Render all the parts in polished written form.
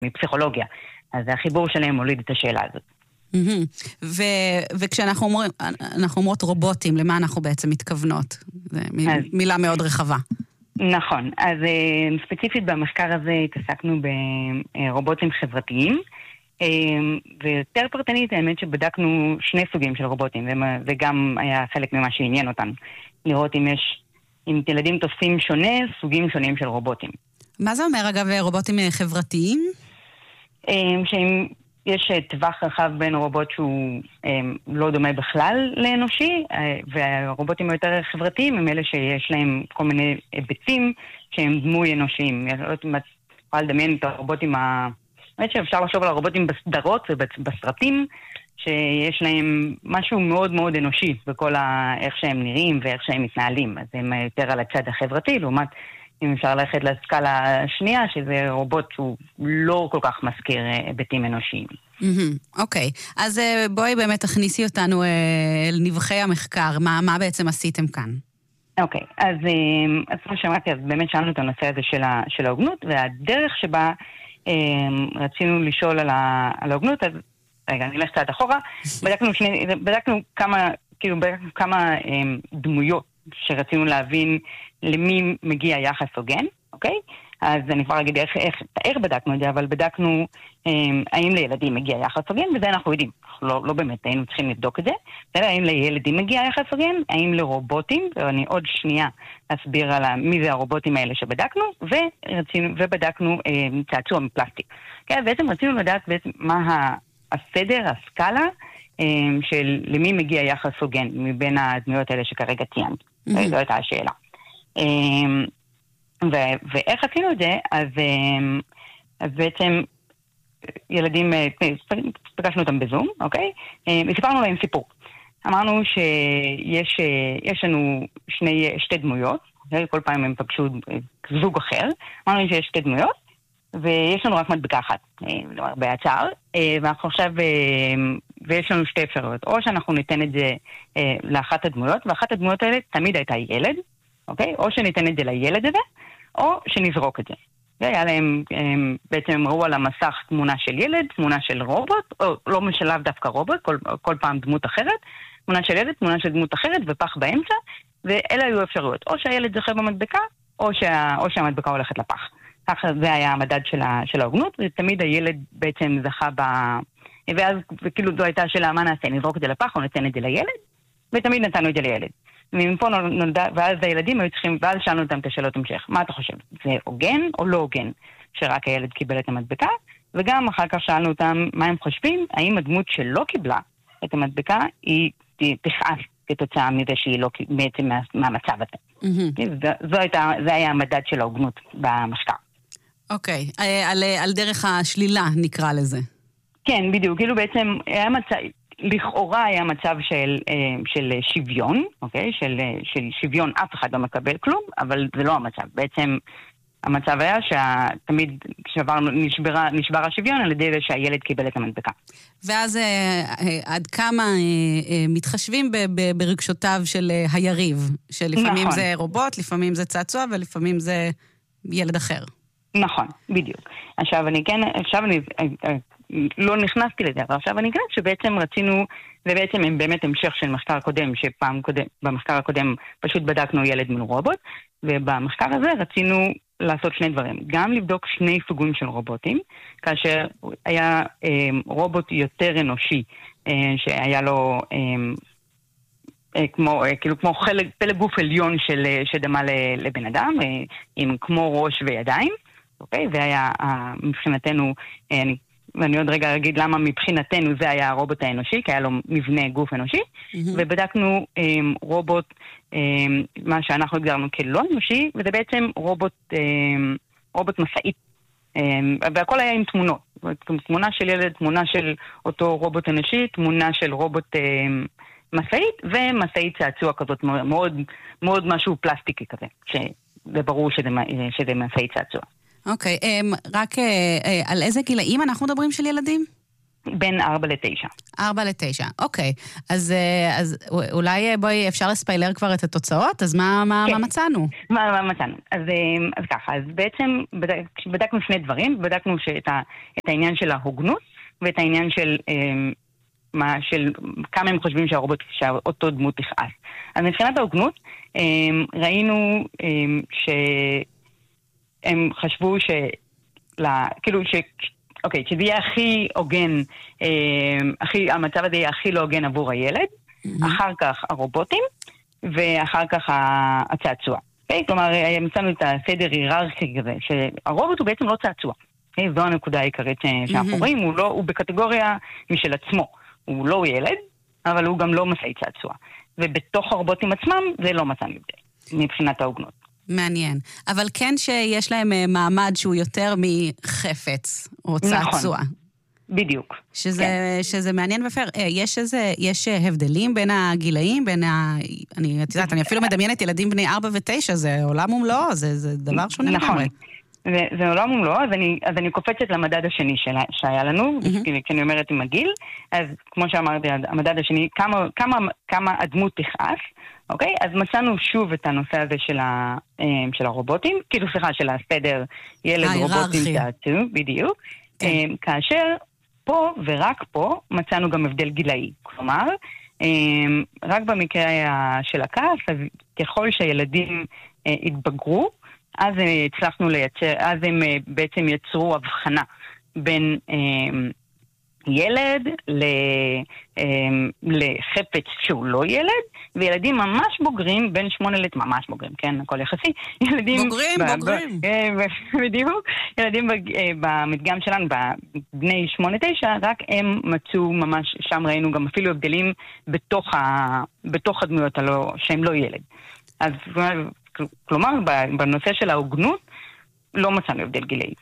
מפסיכולוגיה. אז החיבור שלהם הוליד את השאלה הזאת. וכשאנחנו אומרות רובוטים, למה אנחנו בעצם מתכוונות? זו מילה מאוד רחבה. נכון, אז ספציפית במחקר הזה התעסקנו ברובוטים חברתיים, ויותר פרטנית האמת שבדקנו שני סוגים של רובוטים, וגם היה חלק ממה שעניין אותנו, לראות אם ילדים תופסים שונה, סוגים שונים של רובוטים. מה זה אומר אגב רובוטים חברתיים? יש טווח רחב בין רובוט שהוא לא דומה בכלל לאנושי, והרובוטים היותר חברתיים הם אלה שיש להם כל מיני היבטים שהם דמוי אנושיים. יכולה לדמיין את הרובוטים, באמת שאפשר לחשוב על הרובוטים בסדרות ובסרטים, שיש להם משהו מאוד מאוד אנושי בכל איך שהם נראים ואיך שהם מתנהלים. אז הם יותר על הצד החברתי, לעומת אם אפשר ללכת לסקאלה השנייה, שזה רובוט שהוא לא כל כך מזכיר היבטים אנושיים. אוקיי, אז בואי באמת תכניסי אותנו אל נבחי המחקר. מה בעצם עשיתם כאן? אוקיי, אז כמו שאמרתי, אז באמת שאלנו את הנושא הזה של ההוגנות, והדרך שבה רצינו לשאול על ההוגנות, אז רגע, אני אלך קצת אחורה, בדקנו כמה דמויות שרצינו להבין למי מגיע יחס הוגן, אוקיי? אז אני כבר אגיד איך בדקנו את זה, אבל בדקנו האם לילדים מגיע יחס הוגן, וזה אנחנו יודעים, לא באמת היינו צריכים לבדוק את זה, האם לילדים מגיע יחס הוגן, האם לרובוטים, ואני עוד שנייה אסביר על מי זה הרובוטים האלה שבדקנו, ובדקנו צעצוע מפלסטיק. כן, בעצם רצינו לדעת מה הסדר, הסקאלה, של למי מגיע יחס הוגן מבין הדמויות האלה שכרגע ציינת. זו הייתה השאלה. ואיך עשינו את זה? אז בעצם ילדים, פגשנו אותם בזום, אוקיי? וסיפרנו להם סיפור. אמרנו שיש לנו שתי דמויות, כל פעם הם פגשו זוג אחר, אמרנו שיש שתי דמויות, ויש לנו רק מדבקה אחת, בהצער, ואנחנו עכשיו, ויש לנו שתי אפשרויות, או שאנחנו ניתן את זה לאחת הדמויות, ואחת הדמויות האלה תמיד הייתה ילד, אוקיי? או שניתן את זה לילד הזה, או שנזרוק את זה. והיה להם, בעצם הם ראו על המסך תמונה של ילד, תמונה של רובוט, או לא משלב דווקא רובוט, כל פעם דמות אחרת, תמונה של ילד, תמונה של דמות אחרת, ופח באמצע, ואלה היו אפשרויות, או שהילד זוכה במדבקה, או שהמדבקה הולכת לפח. ככה זה היה המדד של ההוגנות, ותמיד הילד בעצם זכה ואז וכאילו זו הייתה השאלה, מה נעשה? נזרוק את זה לפח או ניתן את זה לילד? ותמיד נתנו את זה לילד. ומפה נולדה, ואז הילדים היו צריכים, ואז שאלנו אותם את השאלות המשך. מה אתה חושב? זה הוגן או לא הוגן? שרק הילד קיבל את המדבקה, וגם אחר כך שאלנו אותם מה הם חושבים, האם הדמות שלא קיבלה את המדבקה, היא תכעס כתוצאה מזה שהיא לא, בעצם מהמצב הזה. זה היה המדד של ההוגנות במחקר. אוקיי, על דרך השלילה נקרא לזה. כן, בדיוק, כאילו בעצם היה מצב, לכאורה היה מצב של שוויון, אוקיי? של שוויון, אף אחד לא מקבל כלום, אבל זה לא המצב. בעצם המצב היה שתמיד נשבר השוויון על ידי זה שהילד קיבל את המדבקה. ואז עד כמה מתחשבים ברגשותיו של היריב, שלפעמים נכון. זה רובוט, לפעמים זה צעצוע ולפעמים זה ילד אחר. נכון, בדיוק. עכשיו אני לא נכנסתי לזה, אבל עכשיו אני אגיד שבעצם רצינו, ובעצם הם באמת המשך של מחקר קודם, במחקר הקודם פשוט בדקנו ילד מול רובוט, ובמחקר הזה רצינו לעשות שני דברים. גם לבדוק שני סוגים של רובוטים, כאשר היה רובוט יותר אנושי, שהיה לו כמו פלג גוף עליון שדמה לבן אדם, עם כמו ראש וידיים, אוקיי? זה היה מבחינתנו, ואני עוד רגע אגיד למה מבחינתנו זה היה הרובוט האנושי, כי היה לו מבנה גוף אנושי, ובדקנו רובוט, מה שאנחנו הגדרנו כלא אנושי, וזה בעצם רובוט מסעית. והכל היה עם תמונות. תמונה של ילד, תמונה של אותו רובוט אנושי, תמונה של רובוט מסעית, ומסעית צעצוע כזאת, מאוד, מאוד משהו פלסטיקי כזה, שזה ברור שזה מסעית צעצוע. אוקיי, רק על איזה גילאים אנחנו מדברים של ילדים? בין 4 ל-9. 4 ל-9, אוקיי. אז אולי בואי, אפשר לספיילר כבר את התוצאות? אז מה מצאנו? מה מצאנו? אז ככה, אז בעצם בדקנו שני דברים, בדקנו את העניין של ההוגנות, ואת העניין של כמה הם חושבים שאותו דמות תכעס. אז מבחינת ההוגנות, ראינו שהם חשבו אוקיי, שזה יהיה הכי הוגן, המצב הזה יהיה הכי לא הוגן עבור הילד, אחר כך הרובוטים, ואחר כך הצעצוע. כלומר, מצאנו את הסדר היררכי כזה, שהרובוט הוא בעצם לא צעצוע. זו הנקודה העיקרית שאנחנו רואים, הוא בקטגוריה משל עצמו. הוא לא ילד, אבל הוא גם לא מסעי צעצוע. ובתוך הרובוטים עצמם זה לא מצאנו הבדל, מבחינת ההוגנות. מעניין. אבל כן שיש להם מעמד שהוא יותר מחפץ או צעצוע. נכון, בדיוק. שזה מעניין ופייר. יש הבדלים בין הגילאים, אני אפילו מדמיינת ילדים בני 4 ו-9, זה עולם ומלואו, זה דבר שונה לגמרי. זה עולם ומלואו, אז אני קופצת למדד השני שהיה לנו, כי אני אומרת עם הגיל, אז כמו שאמרתי, המדד השני, כמה הדמות תכעס, אוקיי? אז מצאנו שוב את הנושא הזה של הרובוטים, של הסדר ילד רובוטים צעצוע, בדיוק, כאשר פה ורק פה מצאנו גם הבדל גילאי, כלומר, רק במקרה של הכעס, אז ככל שהילדים התבגרו, אז הצלחנו לייצר, אז הם בעצם יצרו הבחנה בין ילד לחפץ שהוא לא ילד, וילדים ממש בוגרים, בין 8 ממש בוגרים, כן, הכל יחסי. בוגרים. בדיוק. ילדים במדגם שלנו, בני 8-9, רק הם מצאו ממש, שם ראינו גם אפילו הבדלים בתוך הדמויות שהם לא ילד. אז כלומר, בנושא של ההוגנות, לא מצאנו הבדל גילאי.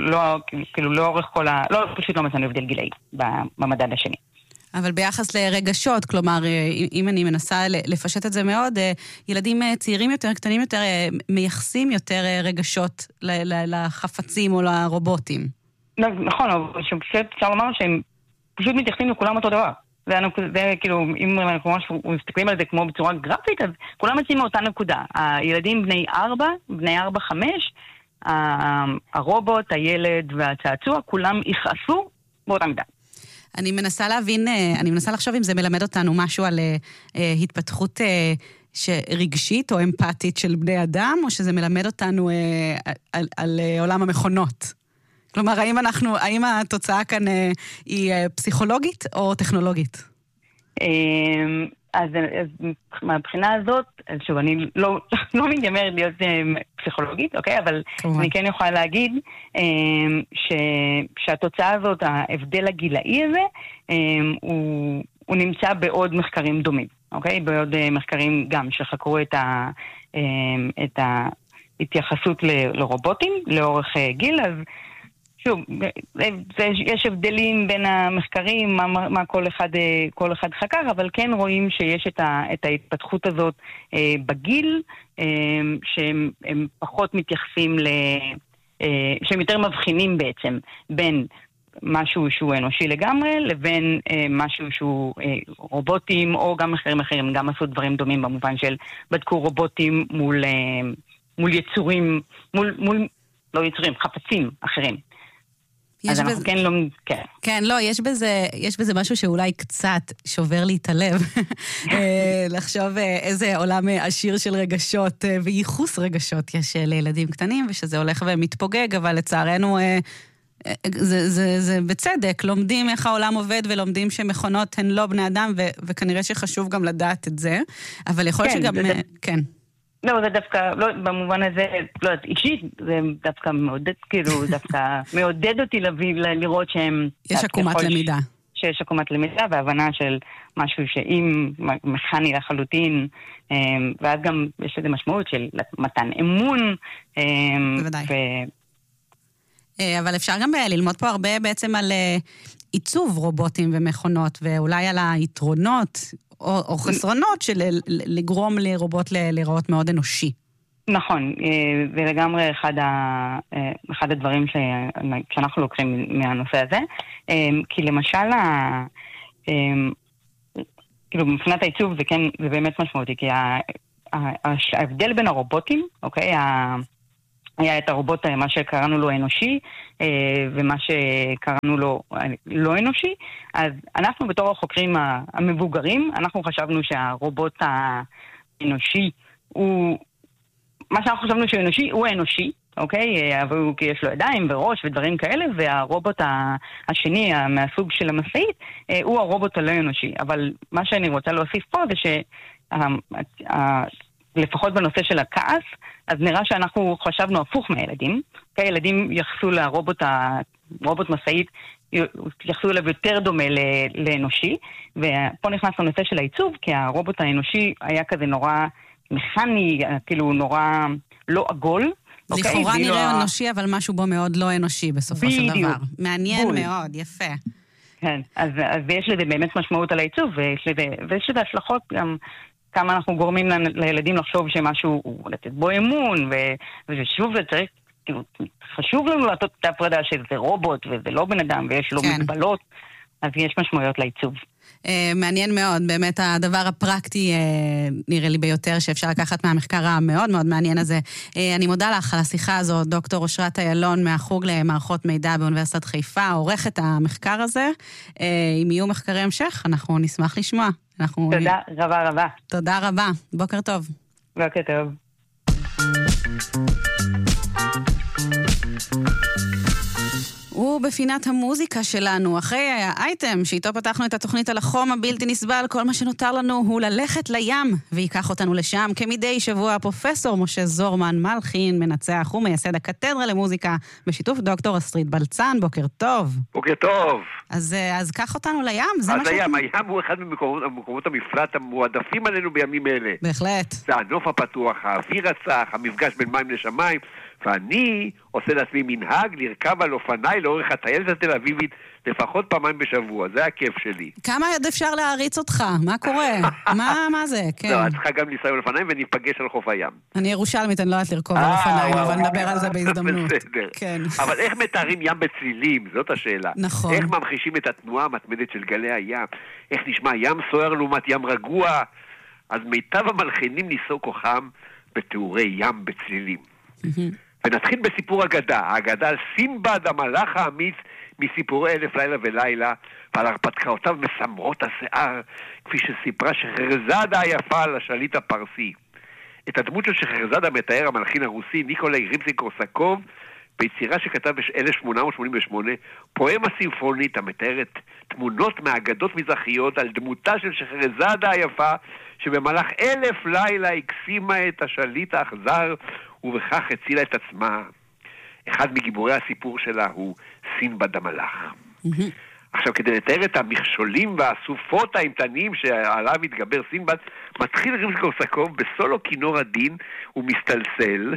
פשוט לא מצאנו הבדל גילאי במדד השני. אבל ביחס לרגשות, כלומר, אם אני מנסה לפשט את זה מאוד, ילדים צעירים יותר, קטנים יותר, מייחסים יותר רגשות לחפצים או לרובוטים. נכון, אבל אפשר לומר שהם פשוט מתייחסים לכולם אותו דבר. זה כאילו, אם אנחנו ממש מסתכלים על זה כמו בצורה גרפית, אז כולם מצאים מאותה נקודה. הילדים בני 4, בני 4-5, הרובוט, הילד והצעצוע, כולם יכעסו באותה מידה. אני מנסה להבין, אני מנסה לחשוב אם זה מלמד אותנו משהו על התפתחות רגשית או אמפתית של בני אדם, או שזה מלמד אותנו על עולם המכונות. כלומר, האם התוצאה כאן היא פסיכולוגית או טכנולוגית? אז מהבחינה הזאת, שוב, אני לא מתיימרת להיות פסיכולוגית, אוקיי? אבל אני כן יכולה להגיד שהתוצאה הזאת, ההבדל הגילאי הזה, הוא נמצא בעוד מחקרים דומים, אוקיי? בעוד מחקרים גם שחקרו את ההתייחסות לרובוטים לאורך גיל, אז שוב, יש הבדלים בין המחקרים, מה כל אחד חקר, אבל כן רואים שיש את ההתפתחות הזאת בגיל, שהם פחות מתייחסים שהם יותר מבחינים בעצם בין משהו שהוא אנושי לגמרי, לבין משהו שהוא רובוטים, או גם מחקרים אחרים, גם עשו דברים דומים במובן של בדקו רובוטים מול יצורים, לא יצורים, חפצים אחרים. אז אנחנו כן לא... כן, לא, יש בזה משהו שאולי קצת שובר לי את הלב. לחשוב איזה עולם עשיר של רגשות וייחוס רגשות יש לילדים קטנים, ושזה הולך ומתפוגג, אבל לצערנו זה בצדק. לומדים איך העולם עובד ולומדים שמכונות הן לא בני אדם, וכנראה שחשוב גם לדעת את זה. אבל יכול להיות שגם... כן. לא, זה דווקא, לא, במובן הזה, לא, אישית, זה דווקא מעודד, כאילו, דווקא מעודד אותי לראות שהם... יש עקומת למידה. שיש עקומת למידה, והבנה של משהו שאם מכני לחלוטין, ואז גם יש לזה משמעות של מתן אמון. בוודאי. אבל אפשר גם ללמוד פה הרבה בעצם על עיצוב רובוטים ומכונות, ואולי על היתרונות, או חסרונות של לגרום לרובוט להיראות מאוד אנושי. נכון, זה לגמרי אחד הדברים שאנחנו לוקחים מהנושא הזה, כי למשל, כאילו מבחינת העיצוב זה באמת משמעותי, כי ההבדל בין הרובוטים, אוקיי, היה את הרובוט, מה שקראנו לו אנושי, ומה שקראנו לו לא אנושי, אז אנחנו בתור החוקרים המבוגרים, אנחנו חשבנו שהרובוט האנושי הוא, מה שאנחנו חשבנו שהוא אנושי, הוא אנושי, אוקיי? אבל יש לו ידיים וראש ודברים כאלה, והרובוט השני, מהסוג של המשאית, הוא הרובוט הלא אנושי. אבל מה שאני רוצה להוסיף פה זה לפחות בנושא של הכעס, אז נראה שאנחנו חשבנו הפוך מהילדים. כי הילדים יחסו רובוט משאית, יחסו אליו יותר דומה לאנושי, ופה נכנס לנושא של העיצוב, כי הרובוט האנושי היה כזה נורא מכני, כאילו נורא לא עגול. לכאורה נראה אנושי, אבל משהו בו מאוד לא אנושי בסופו של דבר. מעניין מאוד, יפה. כן, אז יש לזה באמת משמעות על העיצוב, ויש לזה השלכות גם כמה אנחנו גורמים לילדים לחשוב שמשהו הוא לתת בו אמון, ושוב זה צריך, כאילו, חשוב לנו לעשות את ההפרדה שזה רובוט וזה לא בן אדם ויש לו מגבלות, אז יש משמעויות לעיצוב. מעניין מאוד, באמת הדבר הפרקטי נראה לי ביותר שאפשר לקחת מהמחקר המאוד מאוד מעניין הזה. אני מודה לך על השיחה הזו, דוקטור אושרת איילון מהחוג למערכות מידע באוניברסיטת חיפה, עורכת המחקר הזה. אם יהיו מחקרי המשך, אנחנו נשמח לשמוע. תודה רבה רבה. תודה רבה, בוקר טוב. בוקר טוב. ובפינת המוזיקה שלנו, אחרי האייטם שאיתו פתחנו את התוכנית על החום הבלתי נסבל, כל מה שנותר לנו הוא ללכת לים, ויקח אותנו לשם. כמדי שבוע הפרופסור משה זורמן מלחין, מנצח ומייסד הקתדרה למוזיקה, בשיתוף דוקטור אסטרית בלצן. בוקר טוב. בוקר טוב. אז קח אותנו לים. אז הים הוא אחד ממקומות המפלט המועדפים עלינו בימים אלה. בהחלט. זה הנוף הפתוח, האוויר הצח, המפגש בין מים לשמיים, ואני עושה לעצמי מנהג לרכב על אופניי לאורך הטיילת התל אביבית לפחות פעמיים בשבוע, זה הכיף שלי. כמה עוד אפשר להריץ אותך? מה קורה? מה זה? כן. לא, את צריכה גם לנסוע על אופניים וניפגש על חוף הים. אני ירושלמית, אני לא יודעת לרכוב על אופניים, אבל נדבר על זה בהזדמנות. בסדר. כן. אבל איך מתארים ים בצלילים? זאת השאלה. נכון. איך ממחישים את התנועה המתמדת של גלי הים? איך נשמע ים סוער לעומת ים רגוע? אז מיטב המלחינים ניסו כוחם בתיאורי ים בצלילים. ונתחיל בסיפור אגדה, האגדה על סינבד המלאך האמיץ מסיפורי אלף לילה ולילה, ועל הרפתקאותיו מסמרות השיער, כפי שסיפרה שחרזאדה היפה על השליט הפרסי. את הדמות של שחרזאדה מתאר המלחין הרוסי ניקולאי רימסקי-קורסקוב, ביצירה שכתב ב-1888, פואמה סימפונית המתארת תמונות מאגדות מזרחיות על דמותה של שחרזאדה היפה, שבמהלך 1000 לילה הקסימה את השליט האכזר, ובכך הצילה את עצמה. אחד מגיבורי הסיפור שלה הוא סינבד המלאך. עכשיו, כדי לתאר את המכשולים והסופות האימתניים שעליו התגבר סינבד, מתחיל רימסקי-קורסקוב בסולו כינור עדין ומסתלסל,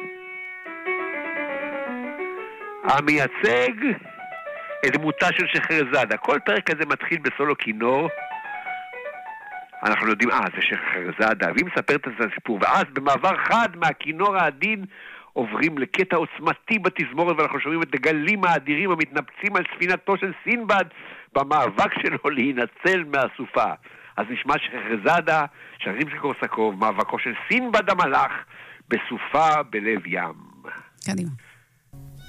המייצג את דמותה של שחרזאדה. כל פרק הזה מתחיל בסולו כינור, אנחנו יודעים, זה שחרזאדה, והיא מספרת את הסיפור, ואז במעבר חד מהכינור העדין עוברים לקטע עוצמתי בתזמורת, ואנחנו שומעים את הגלים האדירים המתנפצים על ספינתו של סינבד במאבק שלו להינצל מהסופה. אז נשמע שחרזאדה, של רימסקי-קורסקוב, מאבקו של סינבד המלאך בסופה בלב ים. קדימה.